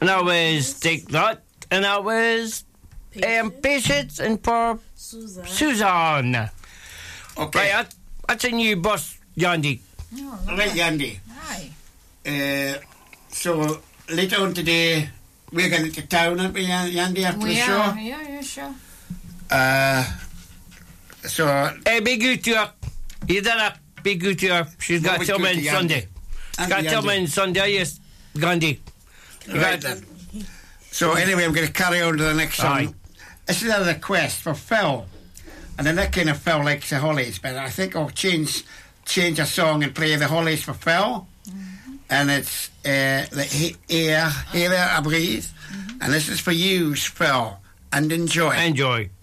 And that was Dick Lot. And that was Patience and poor Suzanne. Okay. Right, that's a new bus, Yandy. Oh, Right, Yandy. Aye. So, later on today, we're going to town, aren't we, Yandy, after the show? Yeah, sure. So, Hey, be good to her. You done her. Be good to her. She's got What till was good on to Sunday. She's got till on Sunday, yes, Gandhi. right then. So, anyway, I'm going to carry on to the next song. Aye. This is another request for Phil. And I'm not kind of Phil likes the Hollies, but I think I'll change a song and play the Hollies for Phil. And it's the Air I Breathe. And this is for you, Phil. And enjoy. Enjoy.